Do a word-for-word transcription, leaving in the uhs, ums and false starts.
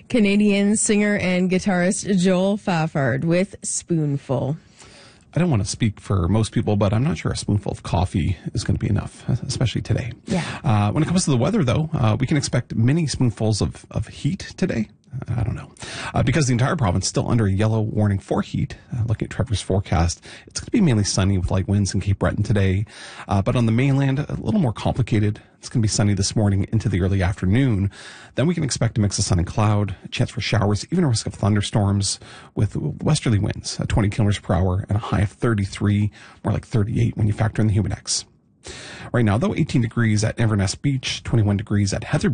Canadian singer and guitarist Joel Faffard with Spoonful. I don't want to speak for most people, but I'm not sure a spoonful of coffee is going to be enough, especially today. Yeah. Uh, when it comes to the weather, though, uh, we can expect many spoonfuls of, of heat today. I don't know. Uh, because the entire province is still under a yellow warning for heat. Uh, looking at Trevor's forecast, it's going to be mainly sunny with light winds in Cape Breton today. Uh, but on the mainland, a little more complicated. It's going to be sunny this morning into the early afternoon. Then we can expect a mix of sun and cloud, a chance for showers, even a risk of thunderstorms with westerly winds at twenty kilometers per hour and a high of thirty-three, more like thirty-eight when you factor in the humidex. Right now, though, eighteen degrees at Inverness Beach, twenty-one degrees at Heather